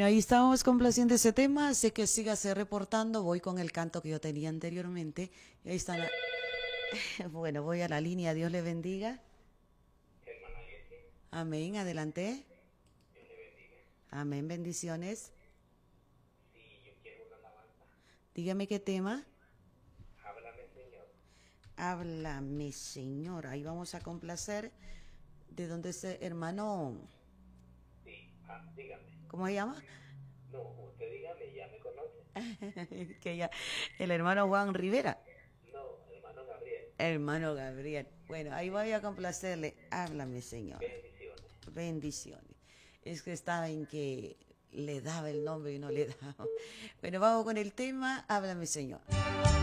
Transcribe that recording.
Bueno, ahí estábamos complaciendo ese tema, así que sígase reportando. Voy con el canto que yo tenía anteriormente. Y ahí está. Bueno, voy a la línea. Dios le bendiga. Amén. Adelante. Amén. Bendiciones. Dígame qué tema. Háblame, Señor. Ahí vamos a complacer. ¿De dónde es hermano? ¿Cómo se llama? Que ya, el hermano Juan Rivera. Hermano Gabriel. Bueno, ahí voy a complacerle. Háblame, Señor. Bendiciones. Es que estaba en que le daba el nombre y no le daba. Bueno, vamos con el tema. Háblame, Señor.